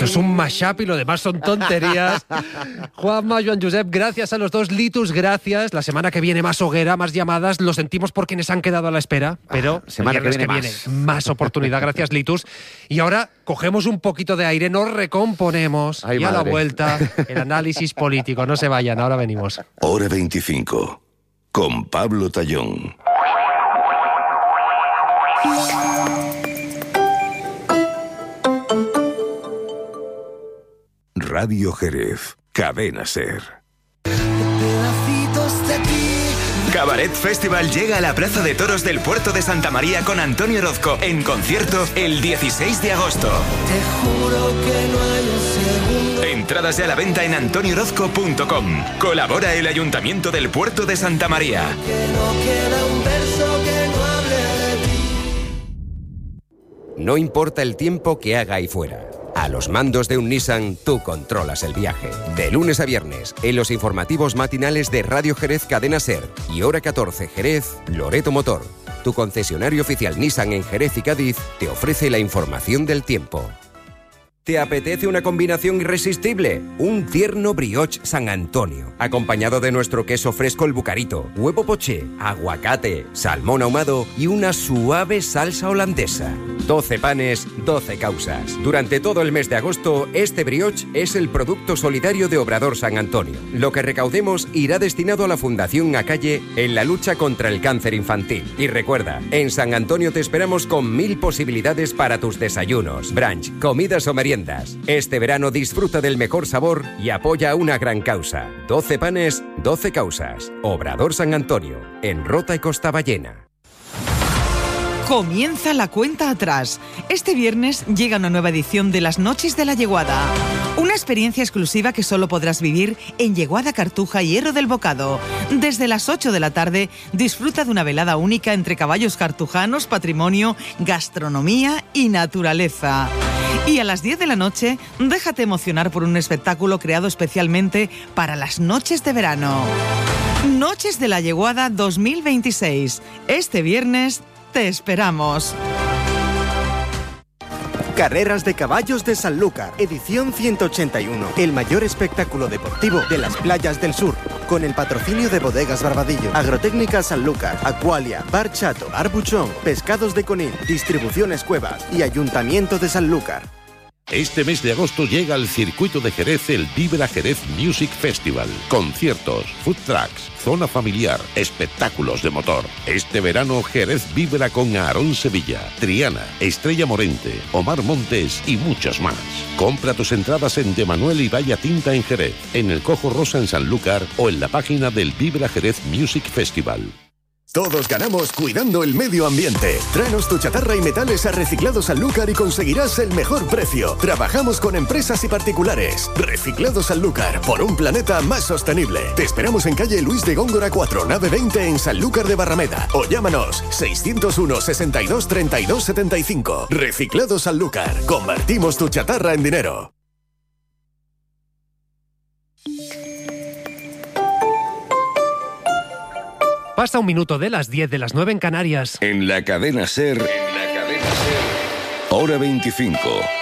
Esto es un mashup y lo demás son tonterías. Juanma, Joan Josep, gracias a los dos. Litus, gracias. La semana que viene más hoguera, más llamadas. Lo sentimos por quienes han quedado a la espera, pero semana que viene más oportunidad. Gracias, Litus. Y ahora cogemos un poquito de aire, nos recomponemos. Ay, y a madre. la vuelta, el análisis político. No se vayan, ahora venimos. Hora 25, con Pablo Tallón. Radio Jerez, Cadena Ser. Cabaret Festival llega a la Plaza de Toros del Puerto de Santa María con Antonio Orozco en concierto el 16 de agosto. Te juro que no hay un segundo. Entradas ya a la venta en antoniorozco.com. Colabora el Ayuntamiento del Puerto de Santa María. Que no queda un verso que no hable de ti. No importa el tiempo que haga ahí fuera. A los mandos de un Nissan, tú controlas el viaje. De lunes a viernes, en los informativos matinales de Radio Jerez Cadena Ser y Hora 14 Jerez, Loreto Motor. Tu concesionario oficial Nissan en Jerez y Cádiz te ofrece la información del tiempo. ¿Te apetece una combinación irresistible? Un tierno brioche San Antonio, acompañado de nuestro queso fresco el Bucarito, huevo poché, aguacate, salmón ahumado y una suave salsa holandesa. 12 panes, 12 causas. Durante todo el mes de agosto, este brioche es el producto solidario de Obrador San Antonio. Lo que recaudemos irá destinado a la Fundación Acalle en la lucha contra el cáncer infantil. Y recuerda, en San Antonio te esperamos con 1000 posibilidades para tus desayunos, brunch, comidas o meriendas. Este verano disfruta del mejor sabor y apoya una gran causa. 12 panes, 12 causas. Obrador San Antonio, en Rota y Costa Ballena. Comienza la cuenta atrás. Este viernes llega una nueva edición de Las Noches de la Yeguada. Una experiencia exclusiva que solo podrás vivir en Yeguada, Cartuja y Hierro del Bocado. Desde las 8 de la tarde, disfruta de una velada única entre caballos cartujanos, patrimonio, gastronomía y naturaleza. Y a las 10 de la noche, déjate emocionar por un espectáculo creado especialmente para las noches de verano. Noches de la Yeguada 2026. Este viernes te esperamos. Carreras de Caballos de Sanlúcar, edición 181. El mayor espectáculo deportivo de las playas del sur. Con el patrocinio de Bodegas Barbadillo, Agrotécnica Sanlúcar, Aqualia, Bar Chato, Arbuchón, Pescados de Conil, Distribuciones Cuevas y Ayuntamiento de Sanlúcar. Este mes de agosto llega al circuito de Jerez el Vibra Jerez Music Festival. Conciertos, food trucks, zona familiar, espectáculos de motor. Este verano Jerez vibra con Aarón Sevilla, Triana, Estrella Morente, Omar Montes y muchos más. Compra tus entradas en De Manuel y Valla Tinta en Jerez, en el Cojo Rosa en Sanlúcar o en la página del Vibra Jerez Music Festival. Todos ganamos cuidando el medio ambiente. Tráenos tu chatarra y metales a Reciclados Sanlúcar y conseguirás el mejor precio. Trabajamos con empresas y particulares. Reciclados Sanlúcar, por un planeta más sostenible. Te esperamos en calle Luis de Góngora 4, nave 20 en Sanlúcar de Barrameda. O llámanos 601 62 32 75. Reciclados Sanlúcar. Convertimos tu chatarra en dinero. Pasa un minuto de las 10 de las 9 en Canarias. En la Cadena Ser, Hora 25,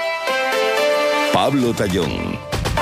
Pablo Tallón.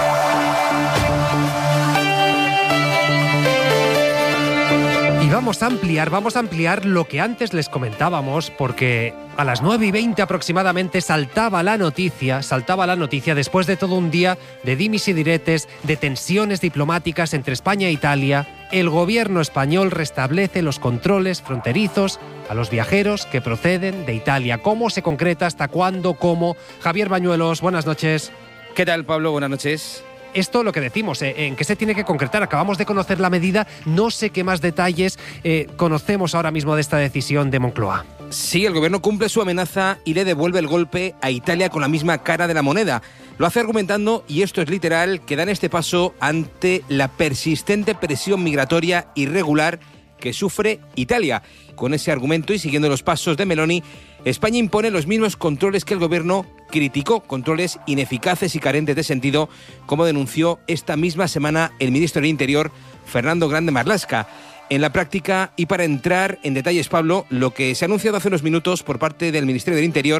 Y vamos a ampliar lo que antes les comentábamos, porque a las 9:20 aproximadamente saltaba la noticia después de todo un día de dimis y diretes, de tensiones diplomáticas entre España e Italia. El gobierno español restablece los controles fronterizos a los viajeros que proceden de Italia. ¿Cómo se concreta? ¿Hasta cuándo? ¿Cómo? Javier Bañuelos, buenas noches. ¿Qué tal, Pablo? Buenas noches. Esto lo que decimos, ¿en qué se tiene que concretar? Acabamos de conocer la medida, no sé qué más detalles conocemos ahora mismo de esta decisión de Moncloa. Sí, el gobierno cumple su amenaza y le devuelve el golpe a Italia con la misma cara de la moneda. Lo hace argumentando, y esto es literal, que dan este paso ante la persistente presión migratoria irregular que sufre Italia. Con ese argumento y siguiendo los pasos de Meloni, España impone los mismos controles que el gobierno criticó, controles ineficaces y carentes de sentido, como denunció esta misma semana el ministro del Interior, Fernando Grande Marlaska. En la práctica, y para entrar en detalles, Pablo, lo que se ha anunciado hace unos minutos por parte del Ministerio del Interior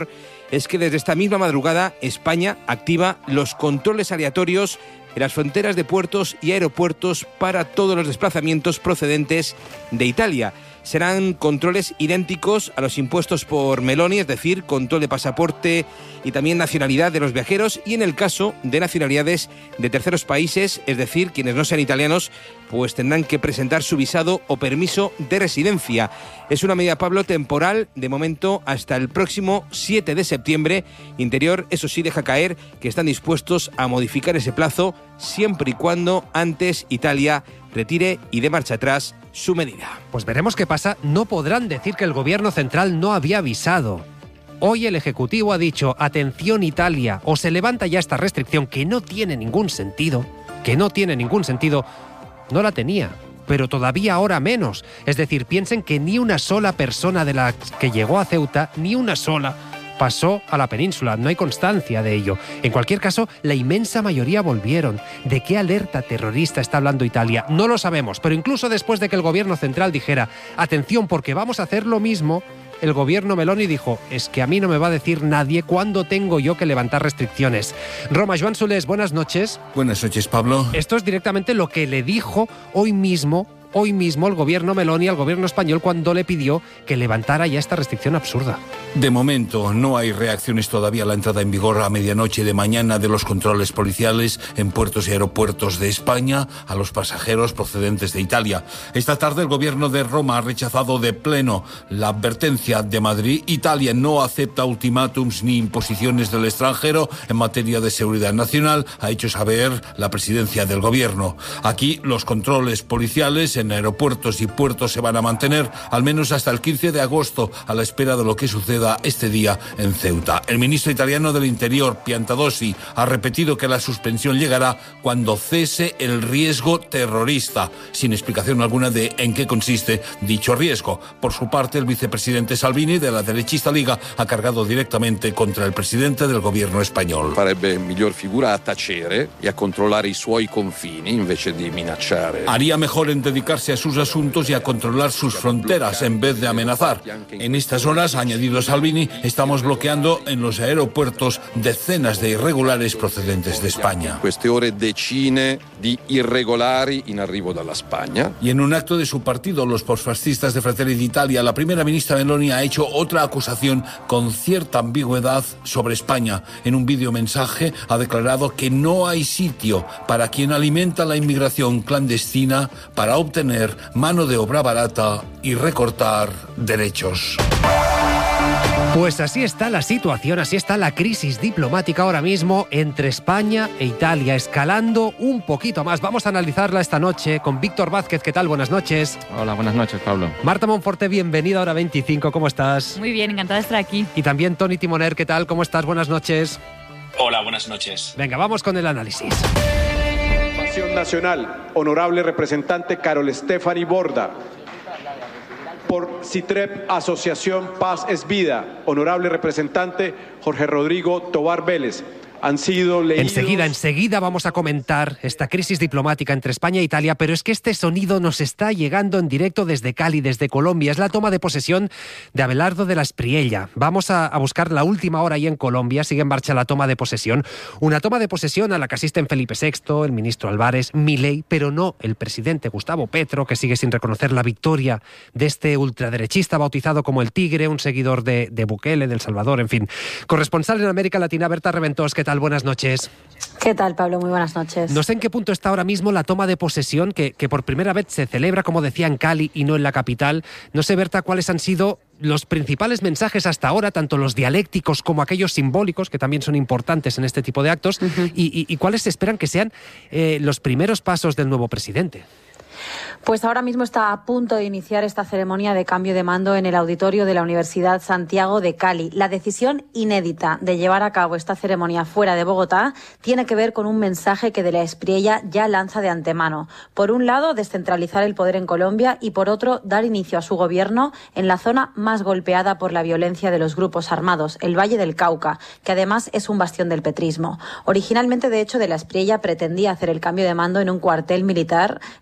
es que desde esta misma madrugada España activa los controles aleatorios en las fronteras de puertos y aeropuertos para todos los desplazamientos procedentes de Italia. Serán controles idénticos a los impuestos por Meloni, es decir, control de pasaporte y también nacionalidad de los viajeros, y en el caso de nacionalidades de terceros países, es decir, quienes no sean italianos, pues tendrán que presentar su visado o permiso de residencia. Es una medida, Pablo, temporal, de momento hasta el próximo 7 de septiembre. Interior, eso sí, deja caer que están dispuestos a modificar ese plazo siempre y cuando antes Italia retire y dé marcha atrás su medida. Pues veremos qué pasa. No podrán decir que el gobierno central no había avisado. Hoy el Ejecutivo ha dicho, atención Italia, o se levanta ya esta restricción que no tiene ningún sentido, no la tenía, pero todavía ahora menos. Es decir, piensen que ni una sola persona de la que llegó a Ceuta, ni una sola, pasó a la península, no hay constancia de ello. En cualquier caso, la inmensa mayoría volvieron. ¿De qué alerta terrorista está hablando Italia? No lo sabemos, pero incluso después de que el gobierno central dijera, atención porque vamos a hacer lo mismo, el gobierno Meloni dijo, es que a mí no me va a decir nadie cuándo tengo yo que levantar restricciones. Roma, Joan Solés, buenas noches. Buenas noches, Pablo. Esto es directamente lo que le dijo hoy mismo el gobierno Meloni al gobierno español cuando le pidió que levantara ya esta restricción absurda. De momento no hay reacciones todavía a la entrada en vigor a medianoche de mañana de los controles policiales en puertos y aeropuertos de España a los pasajeros procedentes de Italia. Esta tarde el gobierno de Roma ha rechazado de pleno la advertencia de Madrid. Italia no acepta ultimátums ni imposiciones del extranjero en materia de seguridad nacional, ha hecho saber la presidencia del gobierno. Aquí los controles policiales en aeropuertos y puertos se van a mantener al menos hasta el 15 de agosto a la espera de lo que suceda este día en Ceuta. El ministro italiano del Interior, Piantadosi, ha repetido que la suspensión llegará cuando cese el riesgo terrorista, sin explicación alguna de en qué consiste dicho riesgo. Por su parte, el vicepresidente Salvini de la derechista Liga ha cargado directamente contra el presidente del gobierno español. Farebbe miglior figura a tacere y a controllare i suoi confini invece di minacciare. Haría mejor en dedicarse a sus asuntos y a controlar sus fronteras en vez de amenazar. En estas horas, ha añadido Salvini, estamos bloqueando en los aeropuertos decenas de irregulares procedentes de España. En queste ore decine di irregolari in arrivo dalla Spagna. Y en un acto de su partido, los posfascistas de Fratelli d'Italia, la primera ministra Meloni ha hecho otra acusación con cierta ambigüedad sobre España. En un videomensaje ha declarado que no hay sitio para quien alimenta la inmigración clandestina para obtener mano de obra barata y recortar derechos. Pues así está la situación, así está la crisis diplomática ahora mismo entre España e Italia, escalando un poquito más. Vamos a analizarla esta noche con Víctor Vázquez. ¿Qué tal? Buenas noches. Hola, buenas noches, Pablo. Marta Monforte, bienvenida a Hora 25. ¿Cómo estás? Muy bien, encantada de estar aquí. Y también Toni Timoner. ¿Qué tal? ¿Cómo estás? Buenas noches. Hola, buenas noches. Venga, vamos con el análisis. Nacional, honorable representante Carol Estefany Borda. Por CITREP, Asociación Paz es Vida, honorable representante Jorge Rodrigo Tobar Vélez. Han sido leídos... Enseguida vamos a comentar esta crisis diplomática entre España e Italia, pero es que este sonido nos está llegando en directo desde Cali, desde Colombia. Es la toma de posesión de Abelardo de la Espriella. Vamos a buscar la última hora ahí en Colombia. Sigue en marcha la toma de posesión. Una toma de posesión a la que asisten Felipe VI, el ministro Álvarez, Milei, pero no el presidente Gustavo Petro, que sigue sin reconocer la victoria de este ultraderechista bautizado como el Tigre, un seguidor de Bukele, de El Salvador, en fin. Corresponsal en América Latina, Berta Reventós. ¿Qué tal? Buenas noches. ¿Qué tal, Pablo? Muy buenas noches. No sé en qué punto está ahora mismo la toma de posesión, que por primera vez se celebra, como decía, en Cali y no en la capital. No sé, Berta, cuáles han sido los principales mensajes hasta ahora, tanto los dialécticos como aquellos simbólicos, que también son importantes en este tipo de actos, y cuáles se esperan que sean los primeros pasos del nuevo presidente. Pues ahora mismo está a punto de iniciar esta ceremonia de cambio de mando en el auditorio de la Universidad Santiago de Cali. La decisión inédita de llevar a cabo esta ceremonia fuera de Bogotá tiene que ver con un mensaje que de la Espriella ya lanza de antemano. Por un lado, descentralizar el poder en Colombia y por otro, dar inicio a su gobierno en la zona más golpeada por la violencia de los grupos armados, el Valle del Cauca, que además es un bastión del petrismo. Originalmente, de hecho, de la Espriella pretendía hacer el cambio de mando en un cuartel militar en homenaje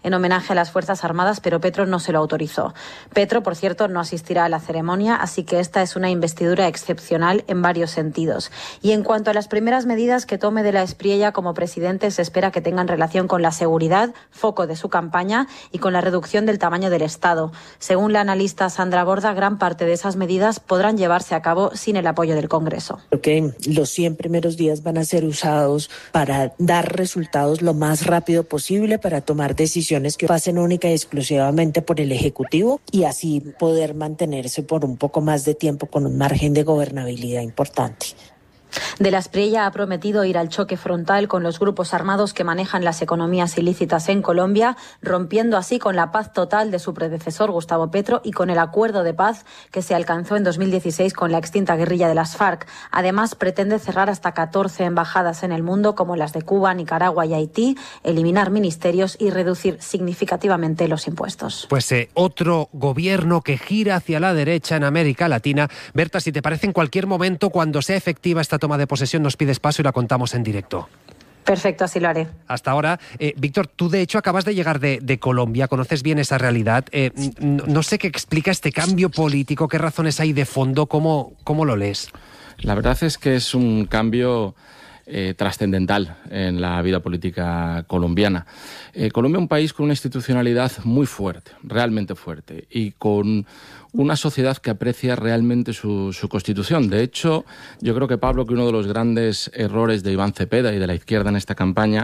homenaje a las Fuerzas Armadas, pero Petro no se lo autorizó. Petro, por cierto, no asistirá a la ceremonia, así que esta es una investidura excepcional en varios sentidos. Y en cuanto a las primeras medidas que tome de la Espriella como presidente, se espera que tengan relación con la seguridad, foco de su campaña, y con la reducción del tamaño del Estado. Según la analista Sandra Borda, gran parte de esas medidas podrán llevarse a cabo sin el apoyo del Congreso. Creo que los 100 primeros días van a ser usados para dar resultados lo más rápido posible, para tomar decisiones que pasen única y exclusivamente por el Ejecutivo y así poder mantenerse por un poco más de tiempo con un margen de gobernabilidad importante. De la Espriella ha prometido ir al choque frontal con los grupos armados que manejan las economías ilícitas en Colombia, rompiendo así con la paz total de su predecesor Gustavo Petro y con el acuerdo de paz que se alcanzó en 2016 con la extinta guerrilla de las FARC. Además, pretende cerrar hasta 14 embajadas en el mundo, como las de Cuba, Nicaragua y Haití, eliminar ministerios y reducir significativamente los impuestos. Pues otro gobierno que gira hacia la derecha en América Latina. Berta, si te parece, en cualquier momento, cuando sea efectiva esta toma de posesión, nos pides paso y la contamos en directo. Perfecto, así lo haré. Hasta ahora, Víctor, tú de hecho acabas de llegar de Colombia, conoces bien esa realidad. No sé qué explica este cambio político, qué razones hay de fondo, ¿cómo lo lees? La verdad es que es un cambio trascendental en la vida política colombiana. Colombia es un país con una institucionalidad muy fuerte, realmente fuerte, y con una sociedad que aprecia realmente su Constitución. De hecho, yo creo que, Pablo, que uno de los grandes errores de Iván Cepeda y de la izquierda en esta campaña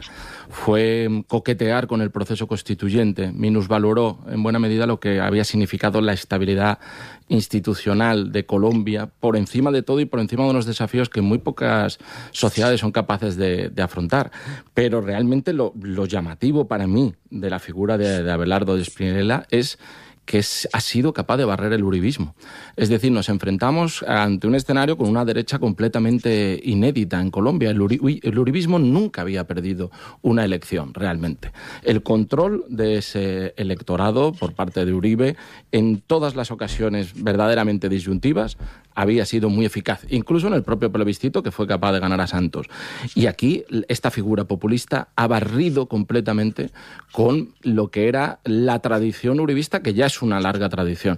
fue coquetear con el proceso constituyente. Minusvaloró en buena medida lo que había significado la estabilidad institucional de Colombia, por encima de todo y por encima de unos desafíos que muy pocas sociedades son capaces de afrontar. Pero realmente lo llamativo para mí de la figura de Abelardo de Spinella es que ha sido capaz de barrer el uribismo. Es decir, nos enfrentamos ante un escenario con una derecha completamente inédita en Colombia. El uribismo nunca había perdido una elección, realmente. El control de ese electorado por parte de Uribe, en todas las ocasiones verdaderamente disyuntivas, había sido muy eficaz, incluso en el propio plebiscito, que fue capaz de ganar a Santos. Y aquí esta figura populista ha barrido completamente con lo que era la tradición uribista, que ya es una larga tradición.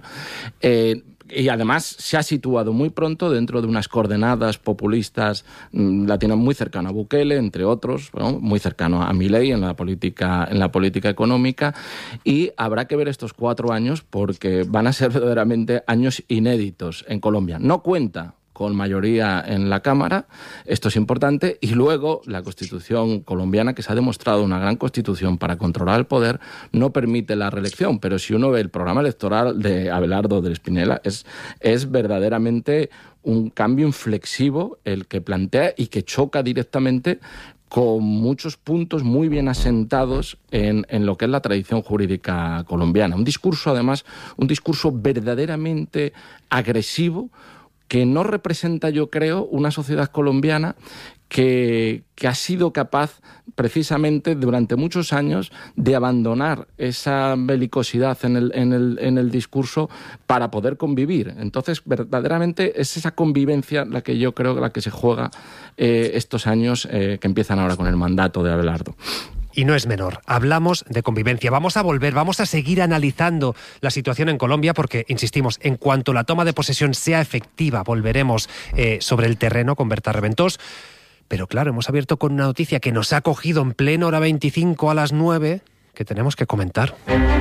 Y además se ha situado muy pronto dentro de unas coordenadas populistas latinas muy cercano a Bukele, entre otros, ¿no? Muy cercano a Milei en la política económica, y habrá que ver estos 4 años porque van a ser verdaderamente años inéditos en Colombia. No cuenta con mayoría en la Cámara, esto es importante, y luego la Constitución colombiana, que se ha demostrado una gran constitución para controlar el poder, no permite la reelección, pero si uno ve el programa electoral de Abelardo de Spinella, es verdaderamente un cambio inflexivo el que plantea y que choca directamente con muchos puntos muy bien asentados en lo que es la tradición jurídica colombiana. Un discurso, además, verdaderamente agresivo, que no representa, yo creo, una sociedad colombiana que ha sido capaz precisamente durante muchos años de abandonar esa belicosidad en el discurso para poder convivir. Entonces, verdaderamente es esa convivencia la que yo creo la que se juega estos años que empiezan ahora con el mandato de Abelardo. Y no es menor. Hablamos de convivencia. Vamos a seguir analizando la situación en Colombia porque, insistimos, en cuanto la toma de posesión sea efectiva, volveremos sobre el terreno con Berta Reventós. Pero claro, hemos abierto con una noticia que nos ha cogido en pleno hora 25 a las 9, que tenemos que comentar.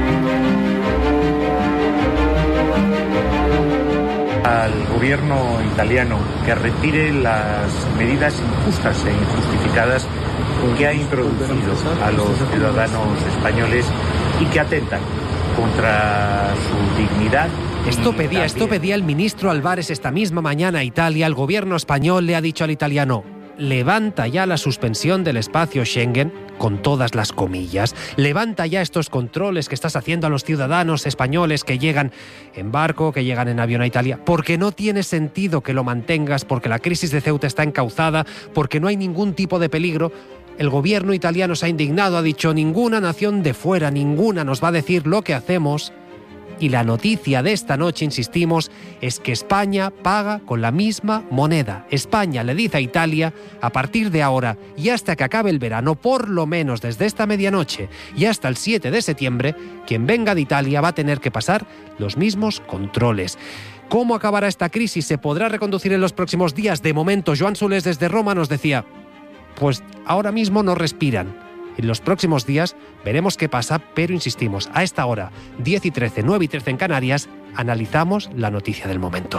Al gobierno italiano que retire las medidas injustas e injustificadas que ha introducido a los ciudadanos españoles y que atentan contra su dignidad. Esto pedía el ministro Álvarez esta misma mañana a Italia. El gobierno español le ha dicho al italiano: levanta ya la suspensión del espacio Schengen, con todas las comillas. Levanta ya estos controles que estás haciendo a los ciudadanos españoles que llegan en barco, que llegan en avión a Italia, porque no tiene sentido que lo mantengas, porque la crisis de Ceuta está encauzada, porque no hay ningún tipo de peligro. El gobierno italiano se ha indignado, ha dicho: ninguna nación de fuera, ninguna nos va a decir lo que hacemos. Y la noticia de esta noche, insistimos, es que España paga con la misma moneda. España le dice a Italia, a partir de ahora y hasta que acabe el verano, por lo menos desde esta medianoche y hasta el 7 de septiembre, quien venga de Italia va a tener que pasar los mismos controles. ¿Cómo acabará esta crisis? ¿Se podrá reconducir en los próximos días? De momento, Joan Solés desde Roma nos decía, pues ahora mismo no respiran. En los próximos días veremos qué pasa, pero insistimos, a esta hora, 10:13, 9:13 en Canarias, analizamos la noticia del momento.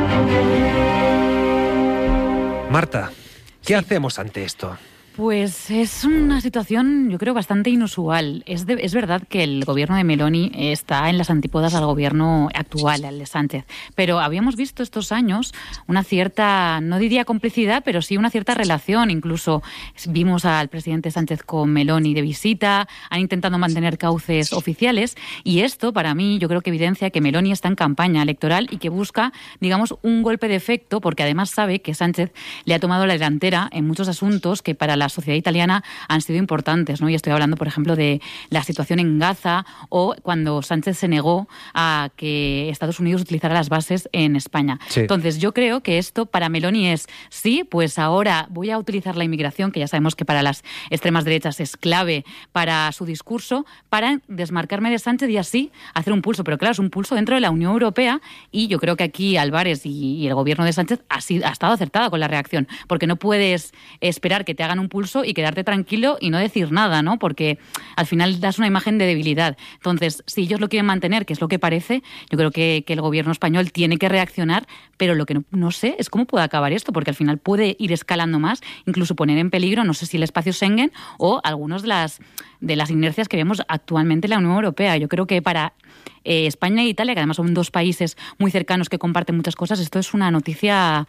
Marta, ¿qué hacemos ante esto? Pues es una situación, yo creo, bastante inusual. Es verdad que el gobierno de Meloni está en las antípodas al gobierno actual, al de Sánchez. Pero habíamos visto estos años una cierta, no diría complicidad, pero sí una cierta relación. Incluso vimos al presidente Sánchez con Meloni de visita, han intentado mantener cauces oficiales. Y esto, para mí, yo creo que evidencia que Meloni está en campaña electoral y que busca, digamos, un golpe de efecto, porque además sabe que Sánchez le ha tomado la delantera en muchos asuntos que para la sociedad italiana han sido importantes, ¿no? Y estoy hablando, por ejemplo, de la situación en Gaza o cuando Sánchez se negó a que Estados Unidos utilizara las bases en España. Sí. Entonces, yo creo que esto para Meloni es, sí, pues ahora voy a utilizar la inmigración, que ya sabemos que para las extremas derechas es clave para su discurso, para desmarcarme de Sánchez y así hacer un pulso. Pero claro, es un pulso dentro de la Unión Europea y yo creo que aquí Álvarez y el gobierno de Sánchez ha estado acertada con la reacción, porque no puedes esperar que te hagan un pulso y quedarte tranquilo y no decir nada, ¿no? Porque al final das una imagen de debilidad. Entonces, si ellos lo quieren mantener, que es lo que parece, yo creo que el gobierno español tiene que reaccionar, pero lo que no sé es cómo puede acabar esto, porque al final puede ir escalando más, incluso poner en peligro, no sé si el espacio Schengen o algunos de las inercias que vemos actualmente en la Unión Europea. Yo creo que para España e Italia, que además son dos países muy cercanos que comparten muchas cosas, esto es una noticia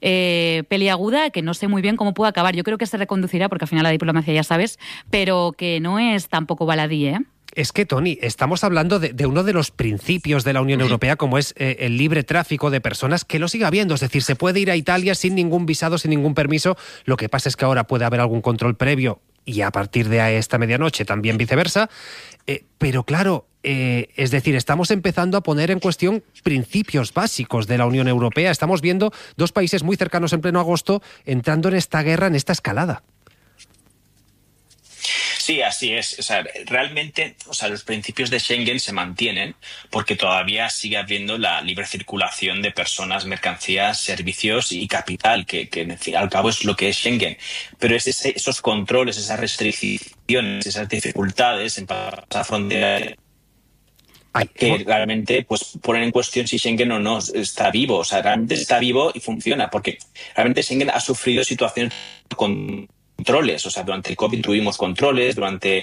peliaguda que no sé muy bien cómo puede acabar. Yo creo que se reconducirá, porque al final la diplomacia ya sabes, pero que no es tampoco baladí, ¿eh? Es que, Toni, estamos hablando de uno de los principios de la Unión Europea, como es el libre tráfico de personas, que lo sigue habiendo. Es decir, se puede ir a Italia sin ningún visado, sin ningún permiso. Lo que pasa es que ahora puede haber algún control previo y a partir de esta medianoche también viceversa. Pero claro, es decir, estamos empezando a poner en cuestión principios básicos de la Unión Europea. Estamos viendo dos países muy cercanos en pleno agosto entrando en esta guerra, en esta escalada. Sí, así es. O sea, realmente, los principios de Schengen se mantienen porque todavía sigue habiendo la libre circulación de personas, mercancías, servicios y capital, que al cabo es lo que es Schengen. Pero esos controles, esas restricciones, esas dificultades en pasar la frontera que realmente pues ponen en cuestión si Schengen o no está vivo. O sea, realmente está vivo y funciona, porque realmente Schengen ha sufrido situaciones con controles, o sea, durante el COVID tuvimos controles, durante...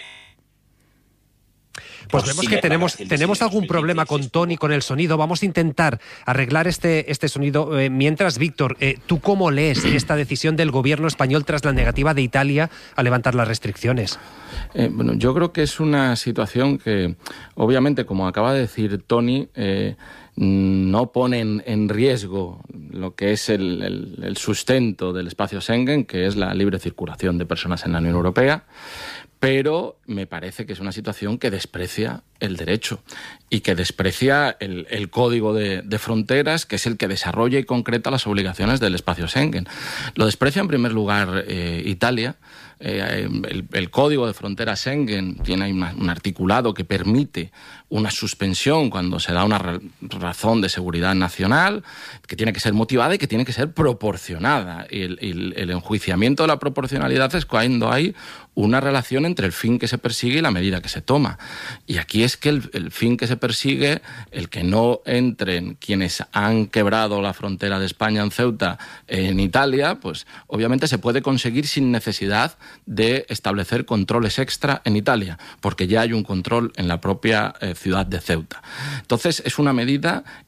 Pues vemos que tenemos algún problema con Toni, con el sonido. Vamos a intentar arreglar este sonido. Mientras, Víctor, ¿tú cómo lees esta decisión del gobierno español tras la negativa de Italia a levantar las restricciones? Bueno, yo creo que es una situación que, obviamente, como acaba de decir Toni, no ponen en riesgo lo que es el sustento del espacio Schengen, que es la libre circulación de personas en la Unión Europea, pero me parece que es una situación que desprecia el derecho y que desprecia el código de fronteras, que es el que desarrolla y concreta las obligaciones del espacio Schengen. Lo desprecia en primer lugar Italia. El código de fronteras Schengen tiene un articulado que permite una suspensión cuando se da una razón de seguridad nacional, que tiene que ser motivada y que tiene que ser proporcionada. Y el enjuiciamiento de la proporcionalidad es cuando hay una relación entre el fin que se persigue y la medida que se toma. Y aquí es que el fin que se persigue, el que no entren quienes han quebrado la frontera de España en Ceuta en Italia, pues obviamente se puede conseguir sin necesidad de establecer controles extra en Italia, porque ya hay un control en la propia ciudad de Ceuta. Entonces es una medida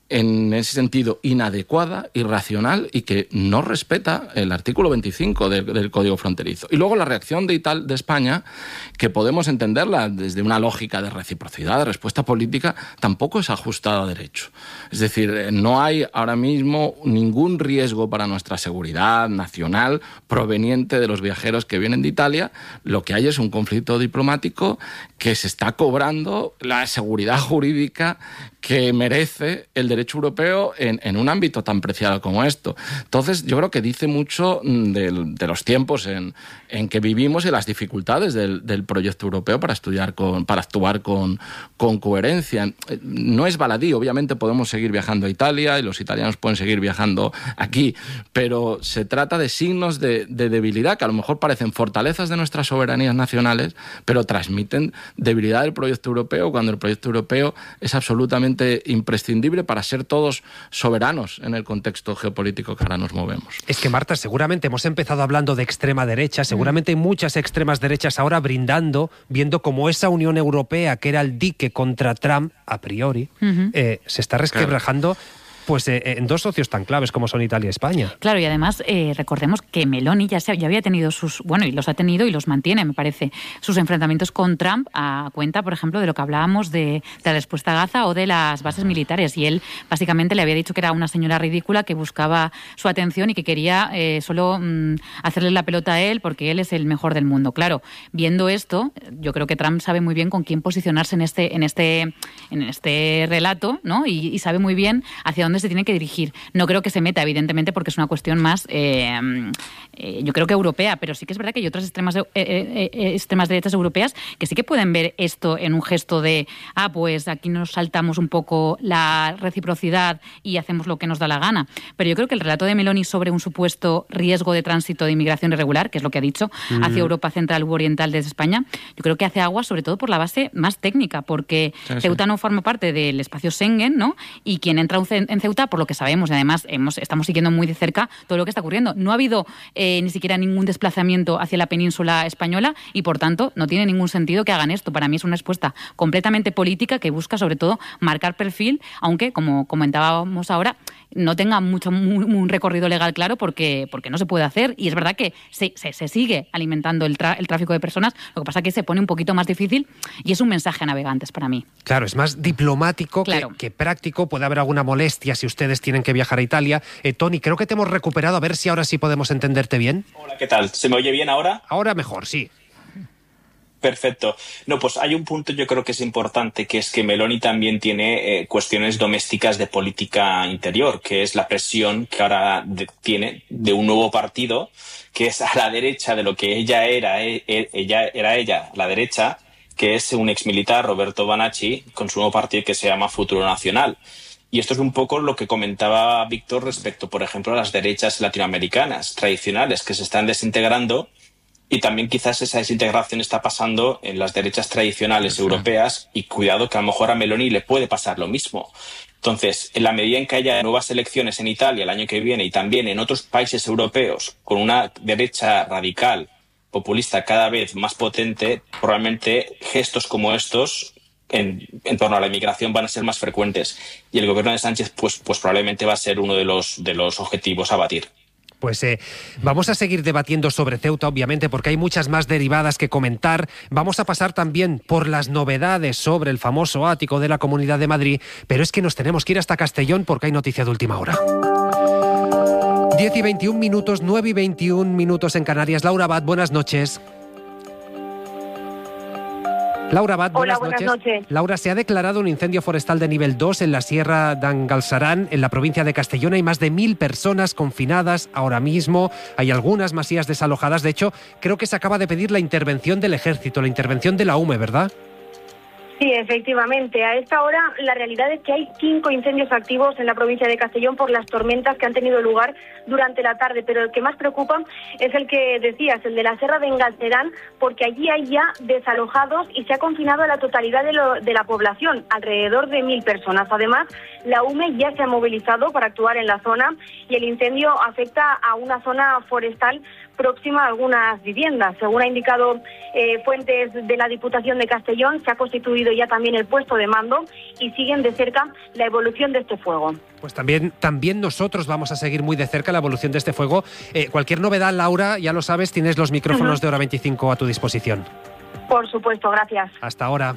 en ese sentido inadecuada, irracional y que no respeta el artículo 25 del Código Fronterizo. Y luego la reacción de España, que podemos entenderla desde una lógica de reciprocidad, de respuesta política, tampoco es ajustada a derecho. Es decir, no hay ahora mismo ningún riesgo para nuestra seguridad nacional proveniente de los viajeros que vienen de Italia. Lo que hay es un conflicto diplomático que se está cobrando la seguridad jurídica que merece el derecho europeo en un ámbito tan preciado como esto. Entonces, yo creo que dice mucho de los tiempos en que vivimos y las dificultades del proyecto europeo para actuar con coherencia. No es baladí, obviamente podemos seguir viajando a Italia y los italianos pueden seguir viajando aquí, pero se trata de signos de debilidad que a lo mejor parecen fortalezas de nuestras soberanías nacionales, pero transmiten debilidad del proyecto europeo cuando el proyecto europeo es absolutamente imprescindible para ser todos soberanos en el contexto geopolítico que ahora nos movemos. Es que, Marta, seguramente hemos empezado hablando de extrema derecha, seguramente hay muchas extremas derechas ahora brindando, viendo cómo esa Unión Europea, que era el dique contra Trump, a priori, se está resquebrajando. Pues en dos socios tan claves como son Italia y España. Claro, y además recordemos que Meloni ya había tenido y los ha tenido y los mantiene, me parece, sus enfrentamientos con Trump a cuenta, por ejemplo, de lo que hablábamos de la respuesta a Gaza o de las bases militares. Y él básicamente le había dicho que era una señora ridícula que buscaba su atención y que quería solo hacerle la pelota a él porque él es el mejor del mundo. Claro, viendo esto, yo creo que Trump sabe muy bien con quién posicionarse en este relato, ¿no? Y sabe muy bien hacia dónde se tiene que dirigir. No creo que se meta, evidentemente, porque es una cuestión más, yo creo que europea, pero sí que es verdad que hay otras extremas derechas europeas que sí que pueden ver esto en un gesto de, pues aquí nos saltamos un poco la reciprocidad y hacemos lo que nos da la gana. Pero yo creo que el relato de Meloni sobre un supuesto riesgo de tránsito de inmigración irregular, que es lo que ha dicho, hacia Europa central u oriental desde España, yo creo que hace agua sobre todo por la base más técnica, porque Ceuta no forma parte del espacio Schengen, ¿no? Y quien entra en Ceuta, por lo que sabemos, y además estamos siguiendo muy de cerca todo lo que está ocurriendo. No ha habido ni siquiera ningún desplazamiento hacia la península española y, por tanto, no tiene ningún sentido que hagan esto. Para mí es una respuesta completamente política que busca, sobre todo, marcar perfil, aunque, como comentábamos ahora, no tenga un recorrido legal claro porque no se puede hacer. Y es verdad que se sigue alimentando el tráfico de personas. Lo que pasa es que se pone un poquito más difícil y es un mensaje a navegantes para mí. Claro, es más diplomático que práctico. Puede haber alguna molestia si ustedes tienen que viajar a Italia. Tony, creo que te hemos recuperado. A ver si ahora sí podemos entenderte bien. Hola, ¿qué tal? ¿Se me oye bien ahora? Ahora mejor, sí. Perfecto. No, pues hay un punto yo creo que es importante, que es que Meloni también tiene cuestiones domésticas de política interior, que es la presión que ahora tiene de un nuevo partido, que es a la derecha de lo que ella era la derecha, que es un exmilitar, Roberto Banacci, con su nuevo partido que se llama Futuro Nacional. Y esto es un poco lo que comentaba Víctor respecto, por ejemplo, a las derechas latinoamericanas tradicionales que se están desintegrando. Y también quizás esa desintegración está pasando en las derechas tradicionales europeas, y cuidado que a lo mejor a Meloni le puede pasar lo mismo. Entonces, en la medida en que haya nuevas elecciones en Italia el año que viene y también en otros países europeos con una derecha radical, populista cada vez más potente, probablemente gestos como estos en torno a la inmigración van a ser más frecuentes. Y el gobierno de Sánchez pues probablemente va a ser uno de los objetivos a batir. Pues vamos a seguir debatiendo sobre Ceuta, obviamente, porque hay muchas más derivadas que comentar. Vamos a pasar también por las novedades sobre el famoso ático de la Comunidad de Madrid, pero es que nos tenemos que ir hasta Castellón porque hay noticia de última hora. 10 y 21 minutos, 9 y 21 minutos en Canarias. Laura Abad, buenas noches. Laura Abad, buenas noches. Laura, se ha declarado un incendio forestal de nivel 2 en la Sierra d'Angalsaran, en la provincia de Castellón. Hay más de 1.000 personas confinadas ahora mismo. Hay algunas masías desalojadas. De hecho, creo que se acaba de pedir la intervención del Ejército, la intervención de la UME, ¿verdad? Sí, efectivamente. A esta hora la realidad es que hay 5 incendios activos en la provincia de Castellón por las tormentas que han tenido lugar durante la tarde, pero el que más preocupa es el que decías, el de la Sierra d'Angalsaran, porque allí hay ya desalojados y se ha confinado a la totalidad de la población, alrededor de 1.000 personas. Además, la UME ya se ha movilizado para actuar en la zona y el incendio afecta a una zona forestal próxima a algunas viviendas. Según ha indicado fuentes de la Diputación de Castellón, se ha constituido ya también el puesto de mando y siguen de cerca la evolución de este fuego. Pues también nosotros vamos a seguir muy de cerca la evolución de este fuego. Cualquier novedad, Laura, ya lo sabes, tienes los micrófonos de Hora 25 a tu disposición. Por supuesto, gracias. Hasta ahora.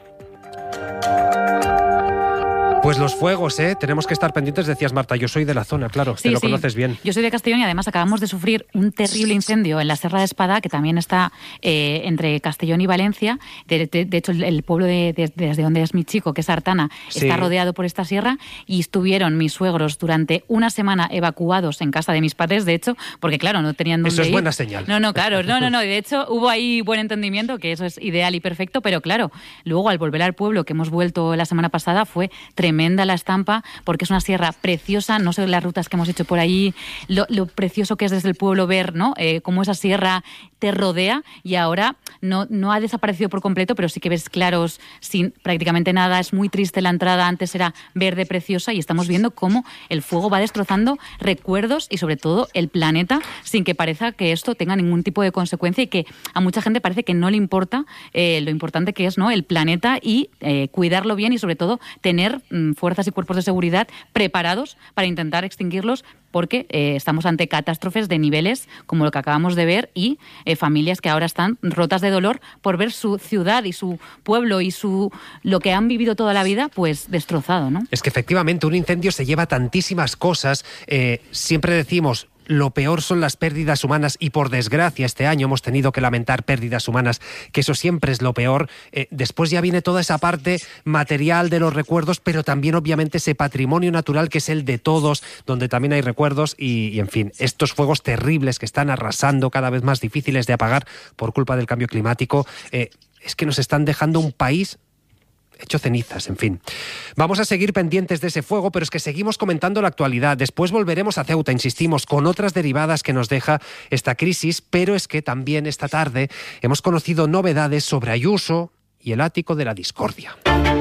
Pues los fuegos, tenemos que estar pendientes, decías Marta. Yo soy de la zona, claro, te lo conoces bien. Yo soy de Castellón y además acabamos de sufrir un terrible incendio en la Serra de Espada, que también está entre Castellón y Valencia. De hecho, el pueblo desde donde es mi chico, que es Artana, está rodeado por esta sierra, y estuvieron mis suegros durante una semana evacuados en casa de mis padres, de hecho, porque claro, no tenían dónde ir. Eso es buena señal. No, claro, no. De hecho, hubo ahí buen entendimiento, que eso es ideal y perfecto, pero claro, luego al volver al pueblo, que hemos vuelto la semana pasada, fue tremenda la estampa, porque es una sierra preciosa. No sé las rutas que hemos hecho por allí, lo precioso que es desde el pueblo ver, ¿no? Cómo esa sierra te rodea, y ahora no ha desaparecido por completo, pero sí que ves claros sin prácticamente nada. Es muy triste la entrada, antes era verde preciosa, y estamos viendo cómo el fuego va destrozando recuerdos y sobre todo el planeta, sin que parezca que esto tenga ningún tipo de consecuencia, y que a mucha gente parece que no le importa lo importante que es, ¿no?, el planeta, y cuidarlo bien, y sobre todo tener fuerzas y cuerpos de seguridad preparados para intentar extinguirlos, porque estamos ante catástrofes de niveles como lo que acabamos de ver, y familias que ahora están rotas de dolor por ver su ciudad y su pueblo y lo que han vivido toda la vida pues destrozado, ¿no? Es que efectivamente un incendio se lleva tantísimas cosas. Siempre decimos, lo peor son las pérdidas humanas, y por desgracia este año hemos tenido que lamentar pérdidas humanas, que eso siempre es lo peor. Después ya viene toda esa parte material de los recuerdos, pero también obviamente ese patrimonio natural que es el de todos, donde también hay recuerdos, y en fin, estos fuegos terribles que están arrasando, cada vez más difíciles de apagar por culpa del cambio climático, es que nos están dejando un país hecho cenizas, en fin. Vamos a seguir pendientes de ese fuego, pero es que seguimos comentando la actualidad. Después volveremos a Ceuta, insistimos, con otras derivadas que nos deja esta crisis, pero es que también esta tarde hemos conocido novedades sobre Ayuso y el ático de la discordia.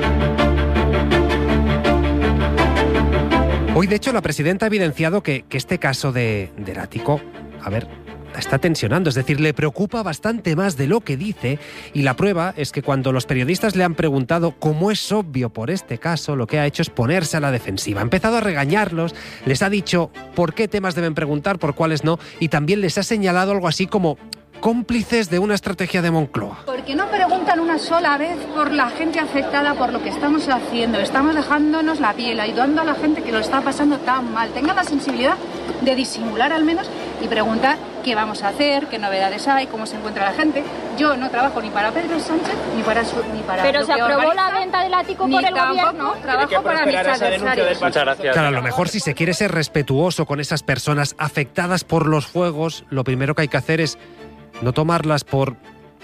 Hoy, de hecho, la presidenta ha evidenciado que este caso del ático, está tensionando, es decir, le preocupa bastante más de lo que dice, y la prueba es que cuando los periodistas le han preguntado, como es obvio por este caso, lo que ha hecho es ponerse a la defensiva. Ha empezado a regañarlos, les ha dicho por qué temas deben preguntar, por cuáles no, y también les ha señalado algo así como cómplices de una estrategia de Moncloa. ¿Por qué no preguntan una sola vez por la gente afectada por lo que estamos haciendo? Estamos dejándonos la piel, ayudando a la gente que lo está pasando tan mal. Tengan la sensibilidad de disimular al menos y preguntar qué vamos a hacer, qué novedades hay, cómo se encuentra la gente. Yo no trabajo ni para Pedro Sánchez ni para Pero se aprobó la venta del ático por el gobierno. No, trabajo para mis adversarios. Muchas gracias. Claro, a lo mejor si se quiere ser respetuoso con esas personas afectadas por los fuegos, lo primero que hay que hacer es no tomarlas por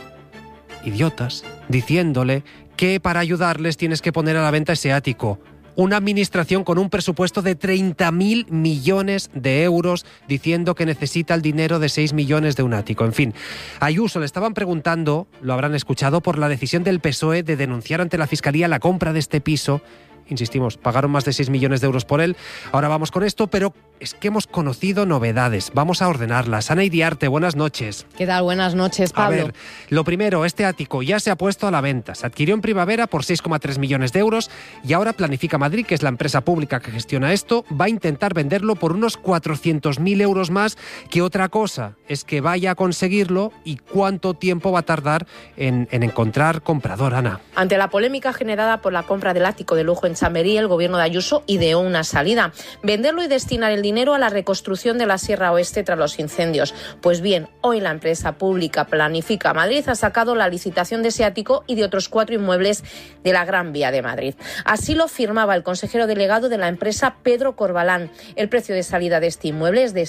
idiotas, diciéndole que para ayudarles tienes que poner a la venta ese ático. Una administración con un presupuesto de 30.000 millones de euros, diciendo que necesita el dinero de 6 millones de un ático. En fin, a Ayuso le estaban preguntando, lo habrán escuchado, por la decisión del PSOE de denunciar ante la Fiscalía la compra de este piso. Insistimos, pagaron más de 6 millones de euros por él. Ahora vamos con esto, pero es que hemos conocido novedades. Vamos a ordenarlas. Ana Iriarte, buenas noches. ¿Qué tal? Buenas noches, Pablo. A ver, lo primero, este ático ya se ha puesto a la venta. Se adquirió en primavera por 6,3 millones de euros y ahora Planifica Madrid, que es la empresa pública que gestiona esto, va a intentar venderlo por unos 400.000 euros más. Que otra cosa es que vaya a conseguirlo y cuánto tiempo va a tardar en encontrar comprador, Ana. Ante la polémica generada por la compra del ático de lujo en Chamberí, el gobierno de Ayuso ideó una salida: venderlo y destinar el dinero a la reconstrucción de la Sierra Oeste tras los incendios. Pues bien, hoy la empresa pública Planifica Madrid ha sacado la licitación de ese ático y de otros 4 inmuebles de la Gran Vía de Madrid. Así lo firmaba el consejero delegado de la empresa, Pedro Corbalán. El precio de salida de este inmueble es de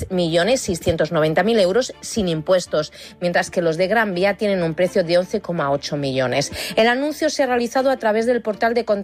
6.690.000 euros sin impuestos, mientras que los de Gran Vía tienen un precio de 11,8 millones. El anuncio se ha realizado a través del portal de contratación de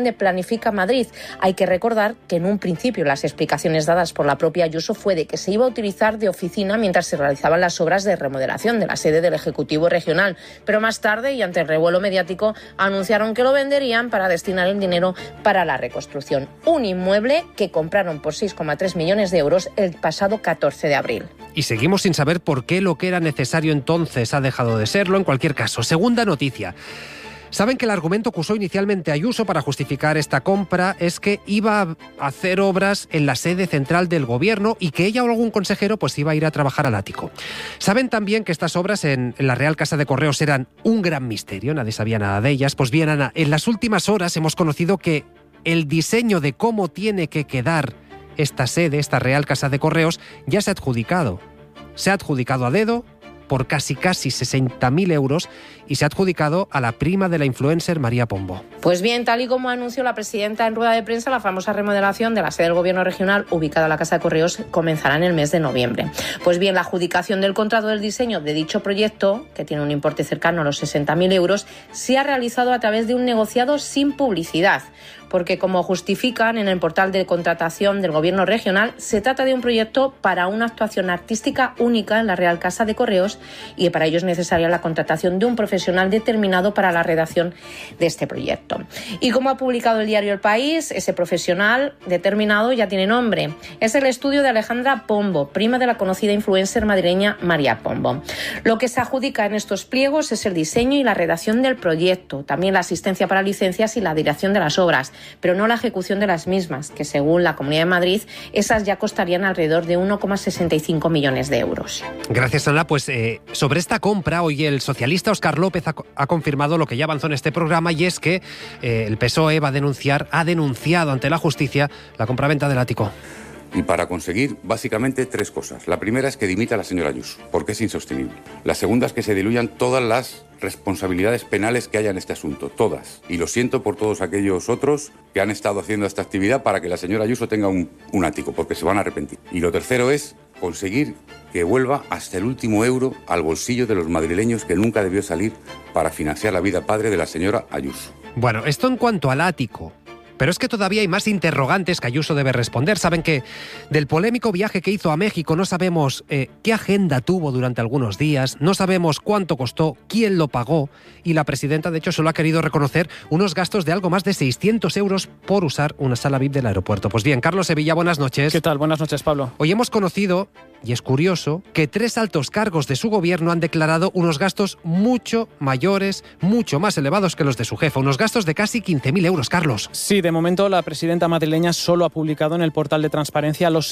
de Planifica Madrid. Hay que recordar que en un principio las explicaciones dadas por la propia Ayuso fue de que se iba a utilizar de oficina mientras se realizaban las obras de remodelación de la sede del Ejecutivo Regional, pero más tarde y ante el revuelo mediático anunciaron que lo venderían para destinar el dinero para la reconstrucción. Un inmueble que compraron por 6,3 millones de euros el pasado 14 de abril. Y seguimos sin saber por qué lo que era necesario entonces ha dejado de serlo. En cualquier caso, segunda noticia. Saben que el argumento que usó inicialmente Ayuso para justificar esta compra es que iba a hacer obras en la sede central del gobierno y que ella o algún consejero pues iba a ir a trabajar al ático. Saben también que estas obras en la Real Casa de Correos eran un gran misterio, nadie sabía nada de ellas. Pues bien, Ana, en las últimas horas hemos conocido que el diseño de cómo tiene que quedar esta sede, esta Real Casa de Correos, ya se ha adjudicado. Se ha adjudicado a dedo por casi 60.000 euros y se ha adjudicado a la prima de la influencer María Pombo. Pues bien, tal y como anunció la presidenta en rueda de prensa, la famosa remodelación de la sede del Gobierno regional ubicada en la Casa de Correos comenzará en el mes de noviembre. Pues bien, la adjudicación del contrato del diseño de dicho proyecto, que tiene un importe cercano a los 60.000 euros, se ha realizado a través de un negociado sin publicidad, porque como justifican en el portal de contratación del Gobierno regional, se trata de un proyecto para una actuación artística única en la Real Casa de Correos y para ello es necesaria la contratación de un profesional determinado para la redacción de este proyecto. Y como ha publicado el diario El País, ese profesional determinado ya tiene nombre. Es el estudio de Alejandra Pombo, prima de la conocida influencer madrileña María Pombo. Lo que se adjudica en estos pliegos es el diseño y la redacción del proyecto, también la asistencia para licencias y la dirección de las obras, pero no la ejecución de las mismas, que según la Comunidad de Madrid, esas ya costarían alrededor de 1,65 millones de euros. Gracias, Ana. Pues sobre esta compra, hoy el socialista Óscar López ha confirmado lo que ya avanzó en este programa, y es que el PSOE ha denunciado ante la justicia la compraventa del ático. Y para conseguir, básicamente, tres cosas. La primera es que dimita a la señora Ayuso, porque es insostenible. La segunda es que se diluyan todas las responsabilidades penales que haya en este asunto, todas. Y lo siento por todos aquellos otros que han estado haciendo esta actividad para que la señora Ayuso tenga un ático, porque se van a arrepentir. Y lo tercero es conseguir que vuelva hasta el último euro al bolsillo de los madrileños, que nunca debió salir para financiar la vida padre de la señora Ayuso. Bueno, esto en cuanto al ático. Pero es que todavía hay más interrogantes que Ayuso debe responder. Saben que del polémico viaje que hizo a México no sabemos qué agenda tuvo durante algunos días, no sabemos cuánto costó, quién lo pagó, y la presidenta, de hecho, solo ha querido reconocer unos gastos de algo más de 600 euros por usar una sala VIP del aeropuerto. Pues bien, Carlos Sevilla, buenas noches. ¿Qué tal? Buenas noches, Pablo. Hoy hemos conocido, y es curioso, que 3 altos cargos de su gobierno han declarado unos gastos mucho mayores, mucho más elevados que los de su jefa, unos gastos de casi 15.000 euros, Carlos. Sí, de momento la presidenta madrileña solo ha publicado en el portal de Transparencia los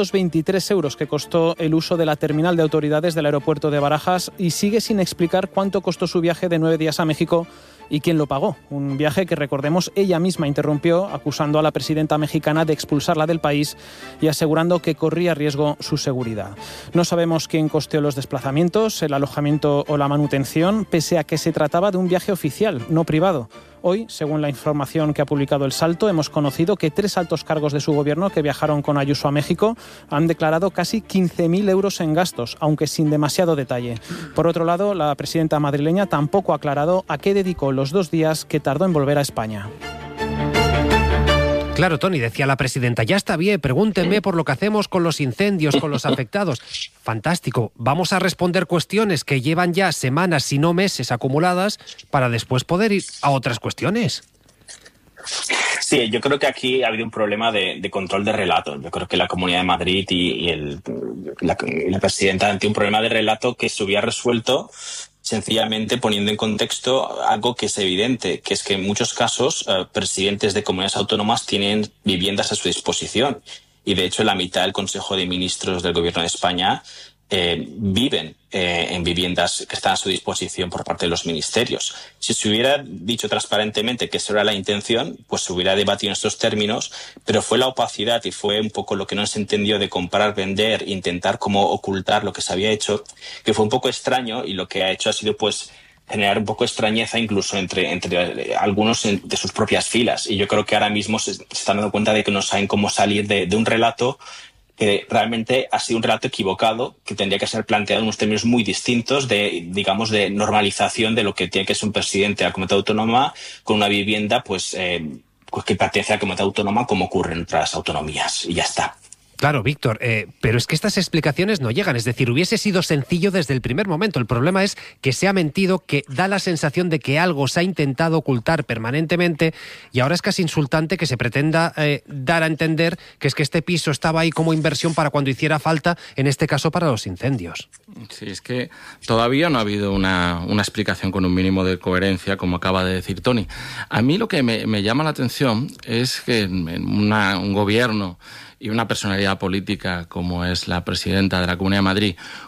623 euros que costó el uso de la terminal de autoridades del aeropuerto de Barajas, y sigue sin explicar cuánto costó su viaje de 9 días a México y quién lo pagó. Un viaje que, recordemos, ella misma interrumpió, acusando a la presidenta mexicana de expulsarla del país y asegurando que corría riesgo su seguridad. No sabemos quién costeó los desplazamientos, el alojamiento o la manutención, pese a que se trataba de un viaje oficial, no privado. Hoy, según la información que ha publicado El Salto, hemos conocido que 3 altos cargos de su gobierno que viajaron con Ayuso a México han declarado casi 15.000 euros en gastos, aunque sin demasiado detalle. Por otro lado, la presidenta madrileña tampoco ha aclarado a qué dedicó los 2 días que tardó en volver a España. Claro, Tony, decía la presidenta, ya está bien, pregúntenme por lo que hacemos con los incendios, con los afectados. Fantástico, vamos a responder cuestiones que llevan ya semanas, si no meses acumuladas, para después poder ir a otras cuestiones. Sí, yo creo que aquí ha habido un problema de control de relato. Yo creo que la Comunidad de Madrid y la presidenta han tenido un problema de relato que se hubiera resuelto sencillamente poniendo en contexto algo que es evidente, que es que en muchos casos presidentes de comunidades autónomas tienen viviendas a su disposición, y de hecho la mitad del Consejo de Ministros del Gobierno de España viven en viviendas que están a su disposición por parte de los ministerios. Si se hubiera dicho transparentemente que esa era la intención, pues se hubiera debatido en estos términos, pero fue la opacidad y fue un poco lo que no se entendió de comprar, vender, intentar como ocultar lo que se había hecho, que fue un poco extraño, y lo que ha hecho ha sido pues generar un poco de extrañeza incluso entre algunos de sus propias filas. Y yo creo que ahora mismo se están dando cuenta de que no saben cómo salir de un relato que realmente ha sido un relato equivocado, que tendría que ser planteado en unos términos muy distintos de normalización de lo que tiene que ser un presidente de la comunidad autónoma con una vivienda que pertenece a la comunidad autónoma, como ocurre en otras autonomías, y ya está. Claro, Víctor, pero es que estas explicaciones no llegan. Es decir, hubiese sido sencillo desde el primer momento. El problema es que se ha mentido, que da la sensación de que algo se ha intentado ocultar permanentemente, y ahora es casi insultante que se pretenda dar a entender que es que este piso estaba ahí como inversión para cuando hiciera falta, en este caso para los incendios. Sí, es que todavía no ha habido una explicación con un mínimo de coherencia, como acaba de decir Tony. A mí lo que me llama la atención es que en un gobierno y una personalidad política como es la presidenta de la Comunidad de Madrid,